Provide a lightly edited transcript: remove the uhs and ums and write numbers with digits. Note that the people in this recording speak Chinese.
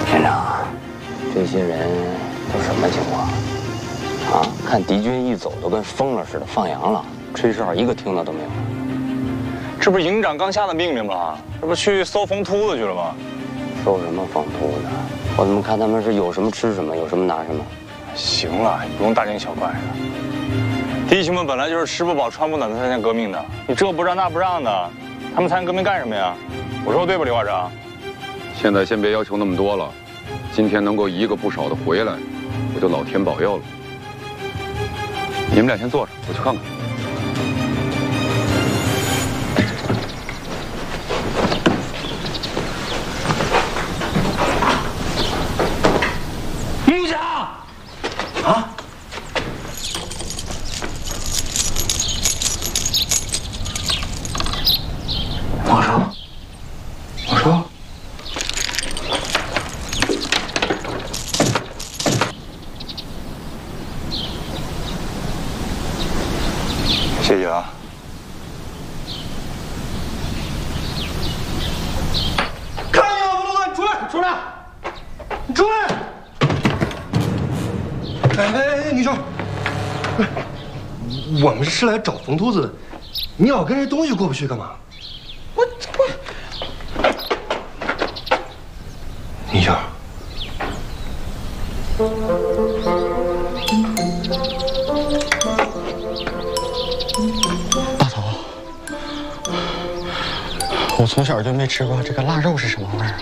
连长，这些人都什么情况？啊，看敌军一走都跟疯了似的，放羊了，吹哨一个听的都没有。 这不是营长刚下的命令吗？这不去搜疯秃子去了吗？ 搜什么疯秃子？我怎么看他们是有什么吃什么，有什么拿什么？ 行了，你不用大惊小怪的。弟兄们本来就是吃不饱穿不暖才参加革命的，你这不让那不让的，他们参加革命干什么呀？我说对吧，李华长？ 现在先别要求那么多了，今天能够一个不少的回来，我就老天保佑了。你们俩先坐着，我去看看。 营长，啊？我说。谢谢啊。 看见了，吴东子，出来，出来，你出来！哎，女生，我们是来找冯秃子的，你老跟这东西过不去干嘛？我，女生。 大头，我从小就没吃过这个腊肉是什么味儿啊？